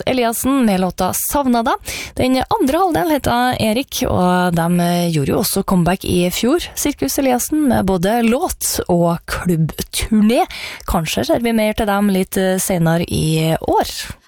Eliassen med låta Savna deg. Den andre halvdelen heter Erik, og de gjorde jo også comeback i fjor, Sirkus Eliassen, med både låt og klubbturné. Kanskje ser vi mer til dem litt senere i år.